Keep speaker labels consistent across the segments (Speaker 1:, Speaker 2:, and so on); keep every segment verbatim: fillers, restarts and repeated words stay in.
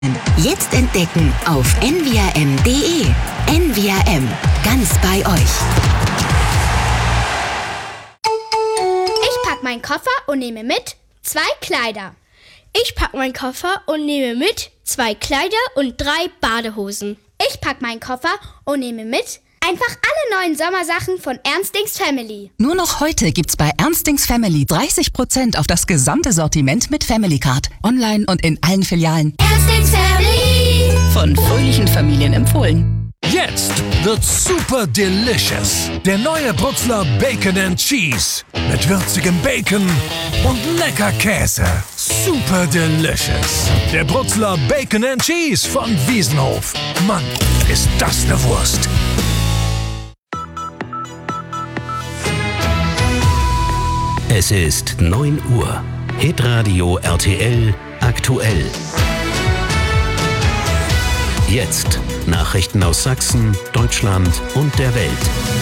Speaker 1: Jetzt entdecken auf n v r m punkt d e. N V R M, ganz bei euch.
Speaker 2: Ich pack meinen Koffer und nehme mit zwei Kleider.
Speaker 3: Ich pack meinen Koffer und nehme mit zwei Kleider und drei Badehosen.
Speaker 2: Ich pack meinen Koffer und nehme mit einfach alle neuen Sommersachen von Ernstings Family.
Speaker 1: Nur noch heute gibt's bei Ernstings Family dreißig Prozent auf das gesamte Sortiment mit Family Card. Online und in allen Filialen.
Speaker 2: Ernstings Family.
Speaker 1: Von fröhlichen Familien empfohlen.
Speaker 4: Jetzt wird's super delicious. Der neue Brutzler Bacon and Cheese. Mit würzigem Bacon und lecker Käse. Super delicious. Der Brutzler Bacon and Cheese von Wiesenhof. Mann, ist das eine Wurst.
Speaker 5: Es ist neun Uhr. Hitradio R T L aktuell. Jetzt Nachrichten aus Sachsen, Deutschland und der Welt.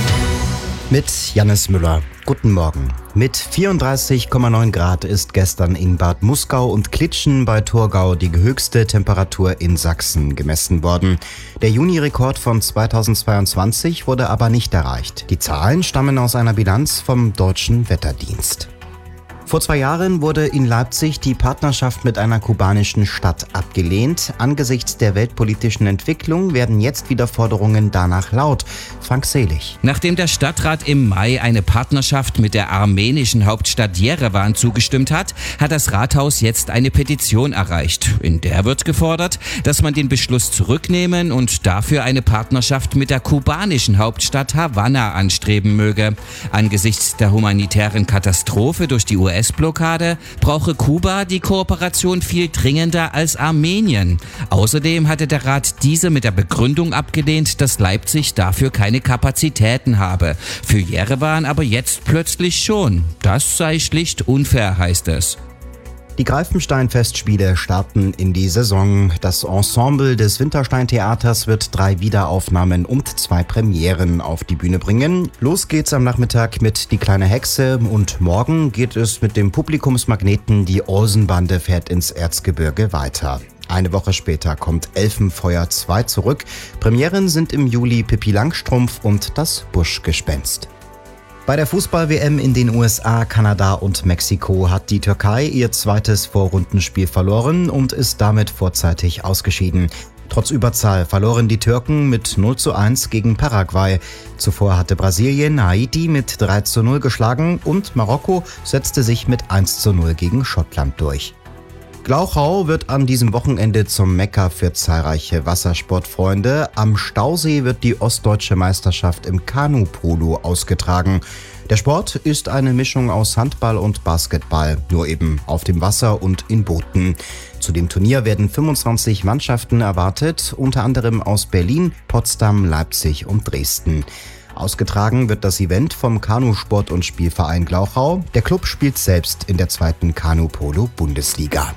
Speaker 6: Mit Jannis Müller. Guten Morgen. Mit vierunddreißig Komma neun Grad ist gestern in Bad Muskau und Klitschen bei Thurgau die höchste Temperatur in Sachsen gemessen worden. Der Juni-Rekord von zweitausendzweiundzwanzig wurde aber nicht erreicht. Die Zahlen stammen aus einer Bilanz vom Deutschen Wetterdienst. Vor zwei Jahren wurde in Leipzig die Partnerschaft mit einer kubanischen Stadt abgelehnt. Angesichts der weltpolitischen Entwicklung werden jetzt wieder Forderungen danach laut. Frank Selig.
Speaker 7: Nachdem der Stadtrat im Mai eine Partnerschaft mit der armenischen Hauptstadt Jerewan zugestimmt hat, hat das Rathaus jetzt eine Petition erreicht. In der wird gefordert, dass man den Beschluss zurücknehmen und dafür eine Partnerschaft mit der kubanischen Hauptstadt Havanna anstreben möge. Angesichts der humanitären Katastrophe durch die U S-Blockade brauche Kuba die Kooperation viel dringender als Armenien. Außerdem hatte der Rat diese mit der Begründung abgelehnt, dass Leipzig dafür keine Kapazitäten habe. Für Jerewan aber jetzt plötzlich schon. Das sei schlicht unfair, heißt es.
Speaker 6: Die Greifenstein-Festspiele starten in die Saison. Das Ensemble des Winterstein-Theaters wird drei Wiederaufnahmen und zwei Premieren auf die Bühne bringen. Los geht's am Nachmittag mit Die kleine Hexe und morgen geht es mit dem Publikumsmagneten Die Olsenbande fährt ins Erzgebirge weiter. Eine Woche später kommt Elfenfeuer zwei zurück. Premieren sind im Juli Pippi Langstrumpf und Das Buschgespenst. Bei der Fußball-W M in den U S A, Kanada und Mexiko hat die Türkei ihr zweites Vorrundenspiel verloren und ist damit vorzeitig ausgeschieden. Trotz Überzahl verloren die Türken mit null zu eins gegen Paraguay. Zuvor hatte Brasilien Haiti mit drei zu null geschlagen und Marokko setzte sich mit eins zu null gegen Schottland durch. Glauchau wird an diesem Wochenende zum Mekka für zahlreiche Wassersportfreunde. Am Stausee wird die ostdeutsche Meisterschaft im Kanu-Polo ausgetragen. Der Sport ist eine Mischung aus Handball und Basketball, nur eben auf dem Wasser und in Booten. Zu dem Turnier werden fünfundzwanzig Mannschaften erwartet, unter anderem aus Berlin, Potsdam, Leipzig und Dresden. Ausgetragen wird das Event vom Kanusport- und Spielverein Glauchau. Der Club spielt selbst in der zweiten Kanu-Polo-Bundesliga.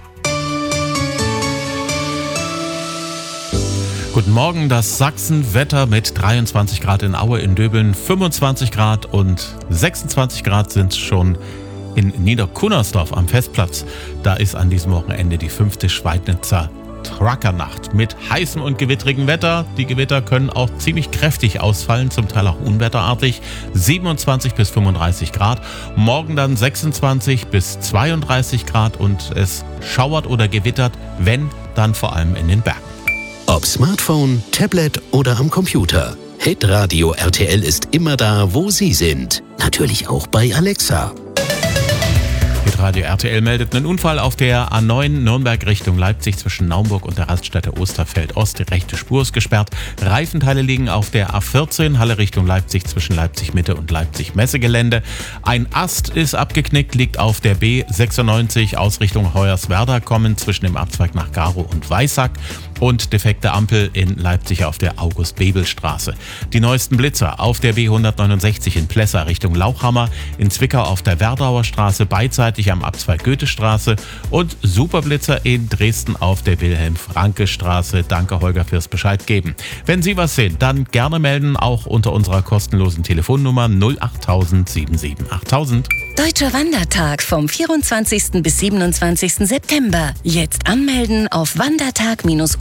Speaker 8: Guten Morgen, das Sachsenwetter mit dreiundzwanzig Grad in Aue, in Döbeln, fünfundzwanzig Grad und sechsundzwanzig Grad sind es schon in Niederkunnersdorf am Festplatz. Da ist an diesem Wochenende die fünfte Schweidnitzer Truckernacht mit heißem und gewittrigem Wetter. Die Gewitter können auch ziemlich kräftig ausfallen, zum Teil auch unwetterartig. siebenundzwanzig bis fünfunddreißig Grad. Morgen dann sechsundzwanzig bis zweiunddreißig Grad und es schauert oder gewittert, wenn, dann vor allem in den Bergen.
Speaker 5: Ob Smartphone, Tablet oder am Computer. Hitradio R T L ist immer da, wo Sie sind. Natürlich auch bei Alexa.
Speaker 8: Hitradio R T L meldet einen Unfall auf der A neun Nürnberg Richtung Leipzig zwischen Naumburg und der Raststätte Osterfeld Ost. Die rechte Spur ist gesperrt. Reifenteile liegen auf der A vierzehn Halle Richtung Leipzig zwischen Leipzig Mitte und Leipzig Messegelände. Ein Ast ist abgeknickt, liegt auf der B sechsundneunzig aus Richtung Hoyerswerda kommend zwischen dem Abzweig nach Garow und Weissack. Und defekte Ampel in Leipzig auf der August-Bebel-Straße. Die neuesten Blitzer auf der B hundertneunundsechzig in Plessa Richtung Lauchhammer, in Zwickau auf der Werdauer Straße, beidseitig am Abzweig Goethestraße und Superblitzer in Dresden auf der Wilhelm-Franke-Straße. Danke, Holger, fürs Bescheid geben. Wenn Sie was sehen, dann gerne melden, auch unter unserer kostenlosen Telefonnummer null acht null null null sieben sieben acht null null null.
Speaker 9: Deutscher Wandertag vom vierundzwanzigsten bis siebenundzwanzigsten September. Jetzt anmelden auf wandertag